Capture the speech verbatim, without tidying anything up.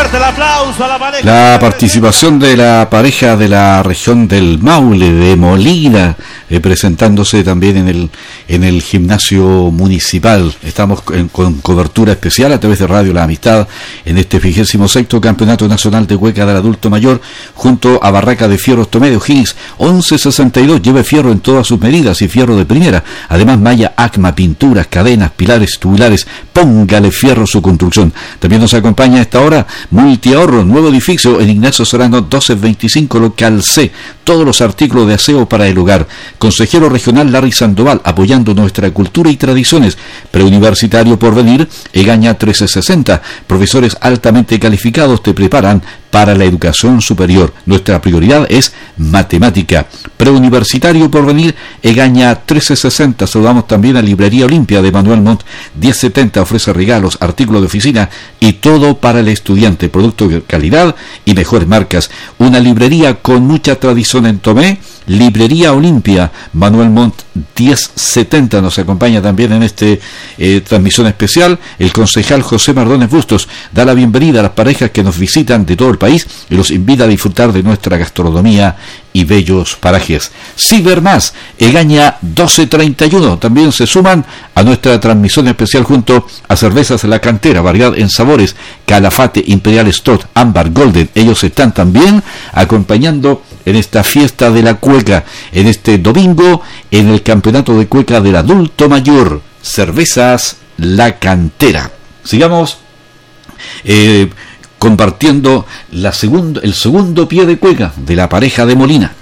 fuerte el aplauso a la pareja. La participación de la pareja de la región del Maule, de Molina, eh, presentándose también en el en el gimnasio municipal. Estamos en, con cobertura especial a través de Radio La Amistad en este vigésimo sexto Campeonato Nacional de Cueca del Adulto Mayor, junto a Barraca de Fierros Tomé de O'Higgins. Once sesenta y dos, lleve fierro en todas sus medidas y fierro de primera. Además, malla, acma, pinturas, cadenas, pilares, tubulares. Póngale fierro a su construcción. También nos acompaña a esta hora Multiahorro, nuevo edificio en Ignacio Solano doce veinticinco, local C. Todos los artículos de aseo para el hogar. Consejero regional Larry Sandoval, apoyando nuestra cultura y tradiciones. Preuniversitario Porvenir, Egaña trece sesenta. Profesores altamente calificados te preparan para la educación superior. Nuestra prioridad es matemática. Preuniversitario Porvenir, Egaña trece sesenta. Saludamos también a Librería Olimpia de Manuel Montt diez setenta. Ofrece regalos, artículos de oficina y todo para el estudiante. Productos de calidad y mejores marcas. Una librería con mucha tradición en Tomé. Librería Olimpia, Manuel Montt diez setenta. Nos acompaña también en este eh, transmisión especial el concejal José Mardones Bustos. Da la bienvenida a las parejas que nos visitan de todo el país y los invita a disfrutar de nuestra gastronomía y bellos parajes. Cibermás, Egaña doce treinta y uno. También se suman a nuestra transmisión especial junto a Cervezas La Cantera, variedad en sabores, Calafate, Imperial Stout, Ámbar, Golden. Ellos están también acompañando en esta fiesta de la cueca, en este domingo, en el Campeonato de Cueca del Adulto Mayor. Cervezas La Cantera. Sigamos eh, compartiendo la segundo, el segundo pie de cueca de la pareja de Molina.